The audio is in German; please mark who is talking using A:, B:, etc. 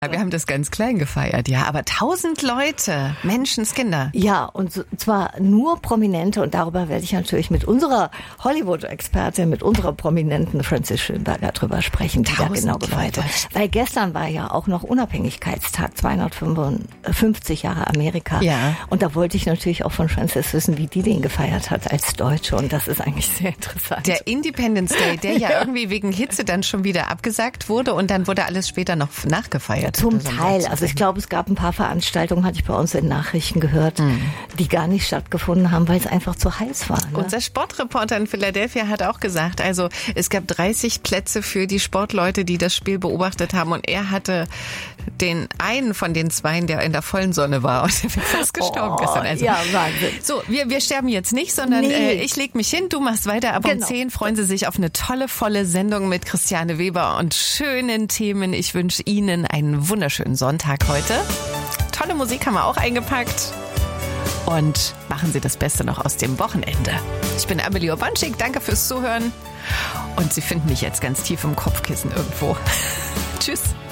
A: Wir haben das ganz klein gefeiert, ja, aber 1000 Leute, Menschenskinder.
B: Ja, und zwar nur Prominente, und darüber werde ich natürlich mit unserer Hollywood-Expertin, mit unserer prominenten Frances Schönberger drüber sprechen, die da genau gefeiert hat. Weil gestern war ja auch noch Unabhängigkeitstag, 255 Jahre Amerika.
A: Ja.
B: Und da wollte ich natürlich auch von Frances wissen, wie die den gefeiert hat als Deutsche, und das ist eigentlich sehr interessant.
A: Der Independence Day, der ja irgendwie wegen Hitze dann schon wieder abgesagt wurde und dann wurde alles später noch nachgefeiert.
B: Zum Teil. Also ich glaube, es gab ein paar Veranstaltungen, hatte ich bei uns in Nachrichten gehört, die gar nicht stattgefunden haben, weil es einfach zu heiß war. Ne?
A: Unser Sportreporter in Philadelphia hat auch gesagt, also es gab 30 Plätze für die Sportleute, die das Spiel beobachtet haben, und er hatte den einen von den zweien, der in der vollen Sonne war, und der ist fast gestorben gestern. Also,
B: ja, Wahnsinn.
A: So, wir sterben jetzt nicht, sondern ich leg mich hin, du machst weiter. Aber um 10 freuen Sie sich auf eine tolle, volle Sendung mit Christiane Weber und schönen Themen. Ich wünsche Ihnen einen wunderschönen Sonntag heute. Tolle Musik haben wir auch eingepackt. Und machen Sie das Beste noch aus dem Wochenende. Ich bin Amelie Obanschik, danke fürs Zuhören. Und Sie finden mich jetzt ganz tief im Kopfkissen irgendwo. Tschüss.